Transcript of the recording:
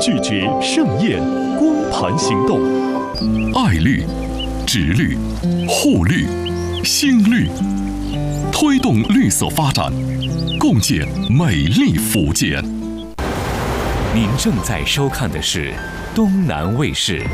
拒绝盛宴，光盘行动。 爱绿、植绿、护绿、新绿，推动绿色发展，共建美丽福建。 您正在收看的是东南卫视